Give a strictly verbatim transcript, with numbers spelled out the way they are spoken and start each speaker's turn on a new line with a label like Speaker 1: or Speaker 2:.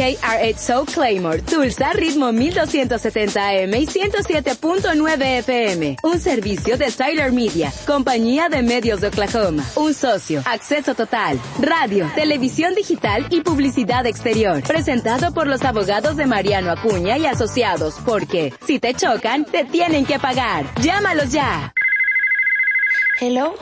Speaker 1: K R ocho Soul Claymore, Tulsa, ritmo mil doscientos setenta A M y ciento siete punto nueve F M. Un servicio de Tyler Media, compañía de medios de Oklahoma. Un socio, acceso total, radio, televisión digital y publicidad exterior. Presentado por los abogados de Mariano Acuña y Asociados, porque si te chocan, te tienen que pagar. Llámalos ya.
Speaker 2: Hello,